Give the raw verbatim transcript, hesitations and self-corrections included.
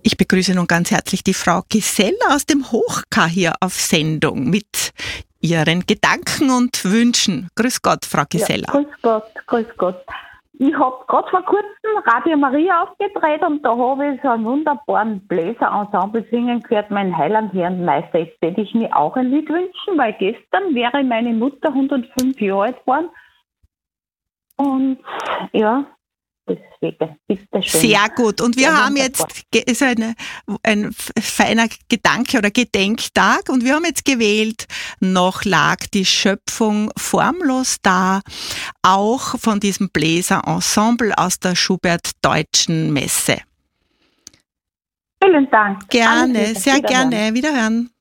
Ich begrüße nun ganz herzlich die Frau Gisela aus dem Hochka hier auf Sendung mit ihren Gedanken und Wünschen. Grüß Gott, Frau Gisela. Ja, grüß Gott, grüß Gott. Ich habe gerade vor kurzem Radio Maria aufgedreht und da habe ich so einen wunderbaren Bläserensemble singen gehört, mein Heiland, Herr und Meister. Jetzt hätte ich mir auch ein Lied wünschen, weil gestern wäre meine Mutter hundertfünf Jahre alt geworden. Und ja, deswegen ist das schön. Sehr gut. Und wir ja, haben jetzt ist eine, ein feiner Gedanke oder Gedenktag und wir haben jetzt gewählt, noch lag die Schöpfung formlos da, auch von diesem Bläserensemble aus der Schubert-Deutschen Messe. Vielen Dank. Gerne, sehr gerne. Wiederhören.